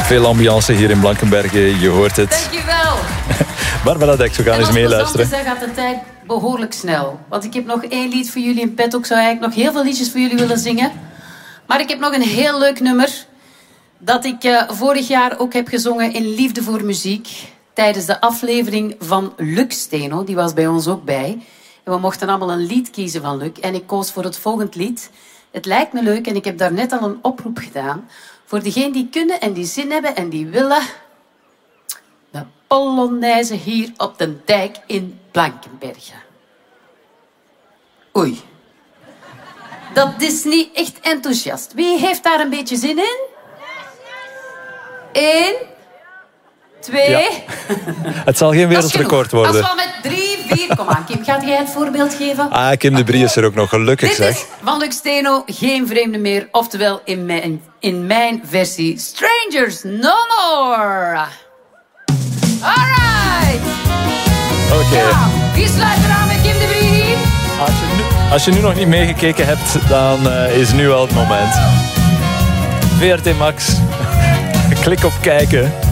Veel ambiance hier in Blankenberge, je hoort het. Dankjewel. Barbara Dex, we gaan eens meeluisteren. En gaat de tijd behoorlijk snel. Want ik heb nog 1 lied voor jullie in petto. Ik zou eigenlijk nog heel veel liedjes voor jullie willen zingen. Maar ik heb nog een heel leuk nummer. Dat ik vorig jaar ook heb gezongen in Liefde voor Muziek. Tijdens de aflevering van Luc Steno. Die was bij ons ook bij. En we mochten allemaal een lied kiezen van Luc. En ik koos voor het volgende lied. Het lijkt me leuk en ik heb daar net al een oproep gedaan. Voor degenen die kunnen en die zin hebben en die willen. De Polonaise hier op de dijk in Blankenberge. Oei. Dat is niet echt enthousiast. Wie heeft daar een beetje zin in? 1, 2... Ja. Het zal geen wereldrecord worden. Als we met 3, 4... Kom aan, Kim, gaat jij het voorbeeld geven? Kim de Brie is er ook nog, gelukkig Dit zeg. is van Luc Steno, Geen Vreemde Meer. Oftewel in mijn versie Strangers No More. Alright. Oké. Ja, wie sluit eraan met Kim de Brie hier? Als je nu nog niet meegekeken hebt, dan is nu wel het moment. VRT Max. Klik op kijken.